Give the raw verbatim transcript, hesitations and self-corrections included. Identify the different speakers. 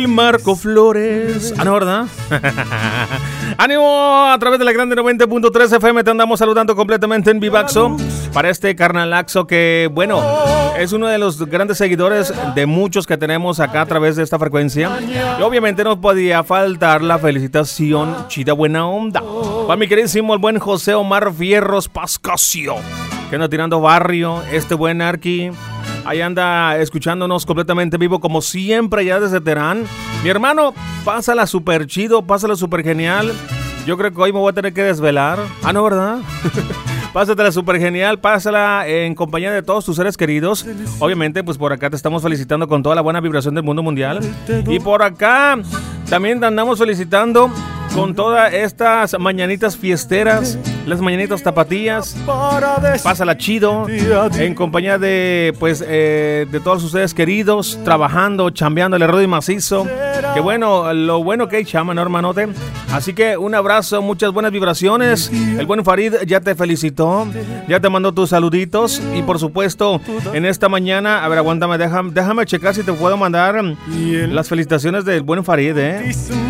Speaker 1: Marco Flores. Ah, no, ¿verdad? Ánimo, a través de la grande noventa punto tres F M te andamos saludando completamente en Vivaxo para este carnalaxo que, bueno, es uno de los grandes seguidores de muchos que tenemos acá a través de esta frecuencia. Y obviamente no podía faltar la felicitación chida buena onda para mi queridísimo el buen José Omar Fierros Pascasio, que anda tirando barrio, este buen Arqui. Ahí anda escuchándonos completamente vivo como siempre ya desde Terán. Mi hermano, pásala súper chido, pásala súper genial. Yo creo que hoy me voy a tener que desvelar. Ah, no, ¿verdad? Pásatela súper genial, pásala en compañía de todos tus seres queridos. Obviamente, pues por acá te estamos felicitando con toda la buena vibración del mundo mundial. Y por acá también te andamos felicitando con todas estas mañanitas fiesteras, las mañanitas tapatías. Pásala chido en compañía de pues eh, de todos ustedes queridos, trabajando, chambeándole rudo y macizo. Que bueno, lo bueno que hay chama, ¿no, hermanote? Así que un abrazo, muchas buenas vibraciones. El buen Farid ya te felicitó, ya te mandó tus saluditos. Y por supuesto, en esta mañana, a ver, aguántame, déjame, déjame checar si te puedo mandar las felicitaciones del buen Farid, ¿eh?